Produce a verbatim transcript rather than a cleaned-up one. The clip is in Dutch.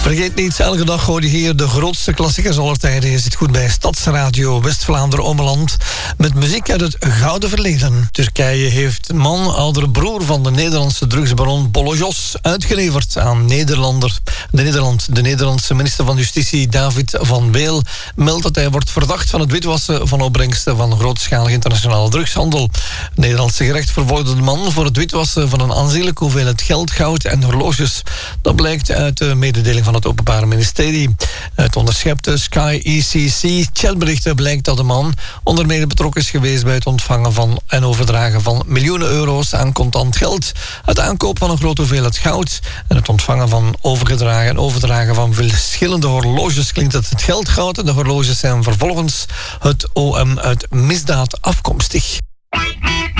Vergeet niet, elke dag hoor je hier de grootste klassiekers aller tijden. Je zit goed bij Stadsradio West-Vlaanderen-Ommeland met muziek uit het gouden verleden. Turkije heeft een man, oudere broer van de Nederlandse drugsbaron Bolojos, uitgeleverd aan Nederlander. De, Nederland, de Nederlandse minister van Justitie David van Beel meldt dat hij wordt verdacht van het witwassen van opbrengsten van grootschalige internationale drugshandel. Het Nederlandse gerecht vervolgde de man voor het witwassen van een aanzienlijke hoeveelheid geld, goud en horloges. Dat blijkt uit de mededeling van het Openbaar Ministerie. Uit onderschepte Sky E C C chatberichten blijkt dat de man onder meer betrokken is geweest bij het ontvangen van en overdragen van miljoenen euro's aan contant geld, het aankoop van een grote hoeveelheid goud en het ontvangen van overgedragen en overdragen van verschillende horloges. Klinkt dat het geld, goud en de horloges zijn vervolgens het O M uit misdaad afkomstig.